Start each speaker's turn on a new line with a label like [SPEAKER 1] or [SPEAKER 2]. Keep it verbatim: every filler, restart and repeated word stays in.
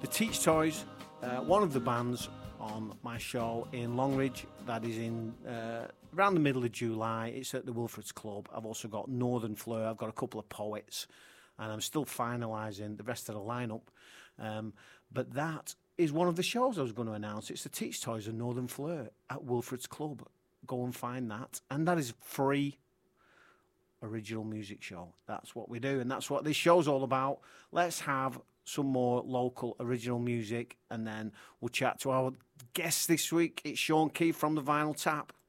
[SPEAKER 1] Teach Toys, uh, one of the bands on my show in Longridge. That is in uh, around the middle of July. It's at the Wilfred's Club. I've also got Northern Fleur. I've got a couple of poets, and I'm still finalising the rest of the lineup. Um, but that is one of the shows I was going to announce. It's the Teach Toys and Northern Fleur at Wilfred's Club. Go and find that, and that is free. Original music show. That's what we do, and that's what this show's all about. Let's have some more local original music, and then we'll chat to our guest this week. It's Sean Keith from the Vinyl Tap.